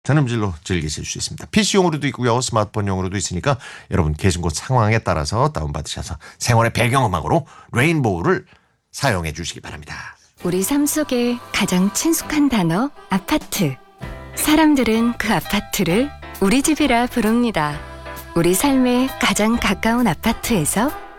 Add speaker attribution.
Speaker 1: 전음질로 즐기실 수 있습니다. PC용으로도 있고요. 스마트폰용으로도 있으니까 여러분 계신 곳 상황에 따라서 다운받으셔서 생활의 배경음악으로 레인보우를 사용해 주시기 바랍니다.
Speaker 2: 우리 삶 속에 가장 친숙한 단어 아파트. 사람들은 그 아파트를 우리 집이라 부릅니다. 우리 삶에 가장 가까운 아파트에서